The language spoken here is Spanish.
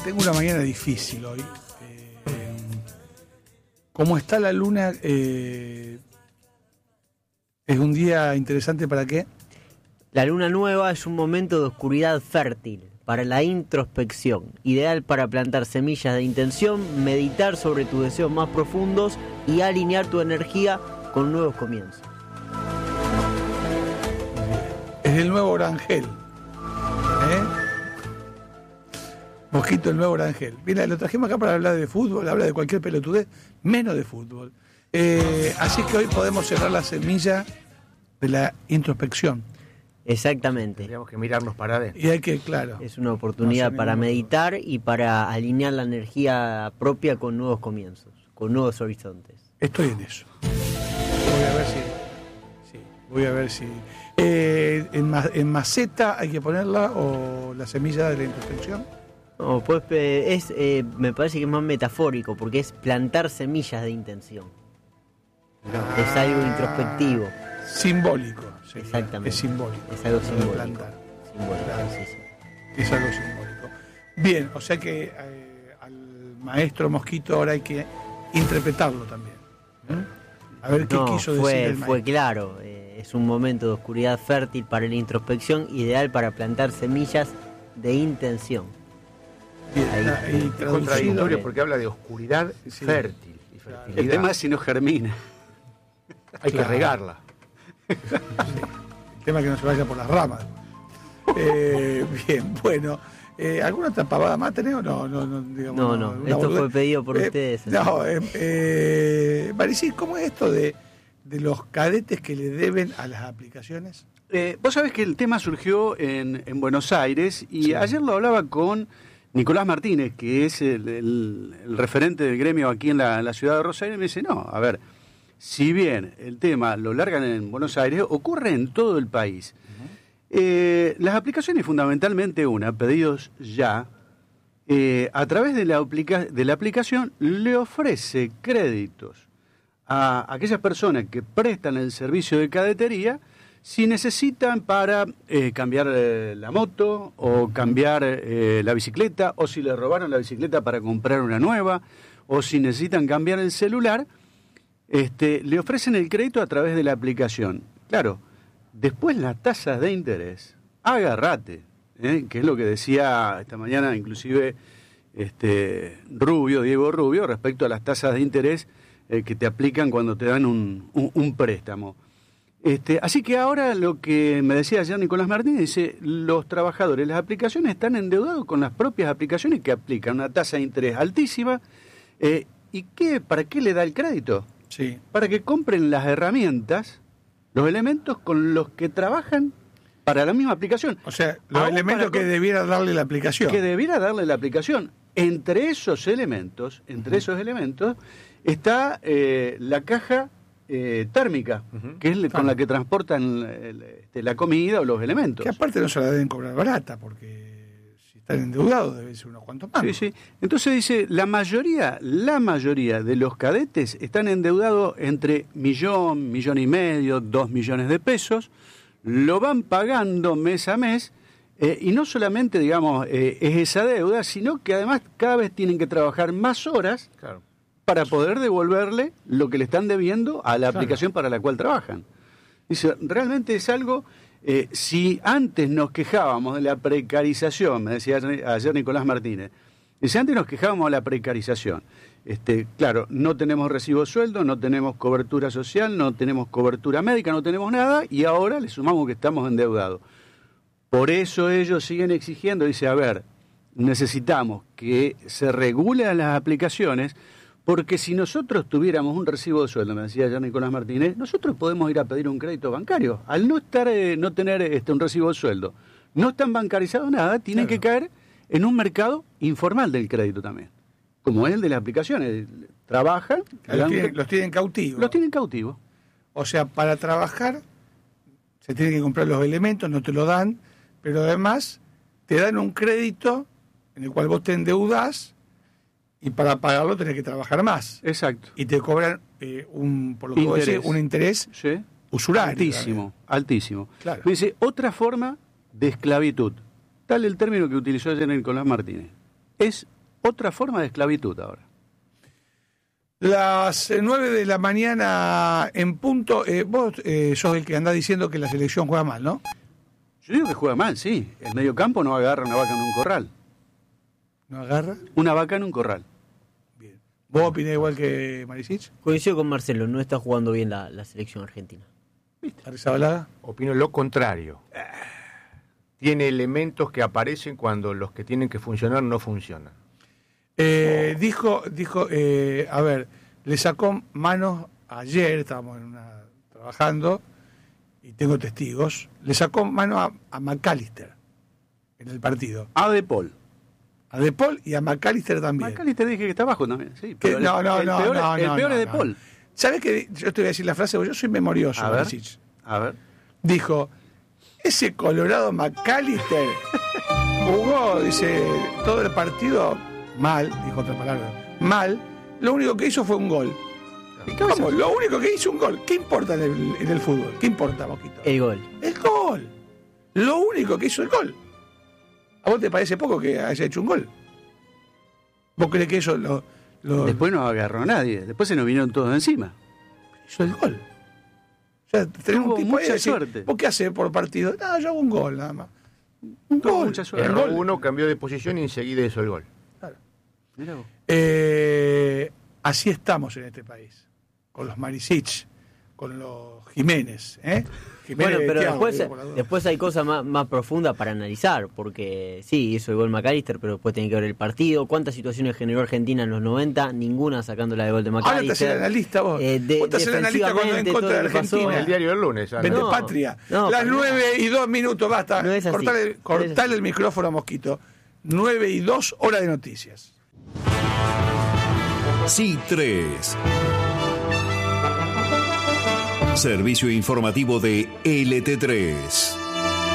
tengo una mañana difícil hoy. Como está la luna, es un día interesante ¿para qué? La luna nueva es un momento de oscuridad fértil para la introspección, ideal para plantar semillas de intención, meditar sobre tus deseos más profundos y alinear tu energía con nuevos comienzos. Es el nuevo Orangel. Mosquito, el nuevo Orangel. Mira, lo trajimos acá para hablar de fútbol, habla de cualquier pelotudez, menos de fútbol. Así que hoy podemos cerrar la semilla de la introspección. Exactamente. Tendríamos que mirarnos para adentro. Y hay que, claro. Es una oportunidad para meditar y para alinear la energía propia con nuevos comienzos, con nuevos horizontes. Estoy en eso. Voy a ver si. En maceta hay que ponerla o la semilla de la introspección. No, pues me parece que es más metafórico porque es plantar semillas de intención. Es algo introspectivo. Simbólico. Sería. Exactamente. Es simbólico. Es algo simbólico. Plantar. Simbólico, Claro. sí, sí. Es algo simbólico. Bien, o sea que al maestro Mosquito ahora hay que interpretarlo también. A ver qué quiso decir el maestro. Fue claro. Es un momento de oscuridad fértil para la introspección, ideal para plantar semillas de intención. Bien, Es contradictorio porque habla de oscuridad fértil y fertilidad. El tema es si no germina. Hay que regarla. El tema es que no se vaya por las ramas. Bien, bueno. ¿Alguna otra pavada más tenés o no? No, esto fue pedido por ustedes. Maricí, ¿cómo es esto de los cadetes que le deben a las aplicaciones? Vos sabés que el tema surgió en Buenos Aires y ayer lo hablaba con Nicolás Martínez, que es el referente del gremio aquí en la ciudad de Rosario, y me dice, no, a ver, si bien el tema lo largan en Buenos Aires, ocurre en todo el país. Las aplicaciones, fundamentalmente pedidos ya, a través de la aplicación le ofrece créditos a aquellas personas que prestan el servicio de cadetería si necesitan para cambiar la moto o cambiar la bicicleta, o si le robaron la bicicleta para comprar una nueva, o si necesitan cambiar el celular, le ofrecen el crédito a través de la aplicación. Claro, después las tasas de interés, agárrate, que es lo que decía esta mañana inclusive Diego Rubio, respecto a las tasas de interés que te aplican cuando te dan un préstamo. Así que ahora lo que me decía ayer Nicolás Martínez, dice, los trabajadores, las aplicaciones están endeudados con las propias aplicaciones que aplican una tasa de interés altísima. ¿Y para qué le da el crédito? Sí. Para que compren las herramientas, los elementos con los que trabajan para la misma aplicación. O sea, los elementos que debiera darle la aplicación. Que debiera darle la aplicación. Entre esos elementos está la caja térmica, que es con la que transportan la comida o los elementos. Que aparte no se la deben cobrar barata, porque si están endeudados deben ser unos cuantos más. Sí. Entonces dice, la mayoría de los cadetes están endeudados entre millón y medio, 2 millones de pesos, lo van pagando mes a mes, y no solamente, digamos, es esa deuda, sino que además cada vez tienen que trabajar más horas. Claro. Para poder devolverle lo que le están debiendo a la aplicación para la cual trabajan. Dice, realmente es algo, si antes nos quejábamos de la precarización, me decía ayer Nicolás Martínez, dice, antes nos quejábamos de la precarización. Claro, no tenemos recibo de sueldo, no tenemos cobertura social, no tenemos cobertura médica, no tenemos nada, y ahora le sumamos que estamos endeudados. Por eso ellos siguen exigiendo, dice, a ver, necesitamos que se regulen las aplicaciones. Porque si nosotros tuviéramos un recibo de sueldo, me decía ya Nicolás Martínez, nosotros podemos ir a pedir un crédito bancario. Al no tener un recibo de sueldo, no están bancarizados nada, tienen que caer en un mercado informal del crédito también. Como es el de las aplicaciones. Trabajan. Los tienen cautivos. Los tienen cautivos. O sea, para trabajar se tienen que comprar los elementos, no te lo dan, pero además te dan un crédito en el cual vos te endeudás. Y para pagarlo tenés que trabajar más. Exacto. Y te cobran, por lo que vos decís, un interés usurario. Altísimo. Claro. Dice, otra forma de esclavitud. Tal el término que utilizó ayer Nicolás Martínez. Es otra forma de esclavitud ahora. Las 9 de la mañana en punto. Vos sos el que anda diciendo que la selección juega mal, ¿no? Yo digo que juega mal, sí. El mediocampo no agarra una vaca en un corral. ¿No agarra? Una vaca en un corral. Bien. ¿Vos opinás igual que Marisich? Coincido con Marcelo, no está jugando bien la selección argentina. ¿Arrizabalaga? Opino lo contrario. Tiene elementos que aparecen cuando los que tienen que funcionar no funcionan. Dijo, a ver, le sacó manos ayer, estábamos trabajando, y tengo testigos, le sacó manos a McAllister en el partido. A De Paul. A De Paul y a McAllister también. McAllister dije que está abajo también, sí. Pero El peor es De Paul. ¿Sabes qué? Yo te voy a decir la frase, porque yo soy memorioso, A ver. Marisich. A ver. Dijo, ese Colorado McAllister jugó, dice, todo el partido mal, dijo otra palabra, mal, lo único que hizo fue un gol. ¿Cómo? Lo único que hizo un gol. ¿Qué importa en el fútbol? ¿Qué importa, Mosquito? El gol. El gol. Lo único que hizo el gol. ¿A vos te parece poco que haya hecho un gol? ¿Vos crees que eso lo... Después no agarró a nadie. Después se nos vinieron todos encima. Hizo el gol. O sea, tenemos un tipo mucha ahí decir, suerte. ¿vos qué haces por partido? No, yo hago un gol nada más. Un Tuvo gol. mucha suerte. El Erró gol. uno, cambió de posición y enseguida hizo el gol. Claro. Mirá vos. Así estamos en este país. Con los Marisich, con los Jiménez. Bueno, pero Thiago, digo, por la duda. después hay cosas más profundas para analizar, porque sí, hizo el gol McAllister, pero después tiene que ver el partido. ¿Cuántas situaciones generó Argentina en los 90? Ninguna sacándola de gol de McAllister. Ahora te haces el analista vos. Vos te haces el analista cuando en defensivamente, contra de todo lo que pasó. En Argentina. el diario del lunes. ¿sabes? Vende No, patria. no, Las pero no. 9:02, basta. No es así. Cortale el micrófono a Mosquito. 9:02, hora de noticias. Sí, 3. Servicio informativo de LT3.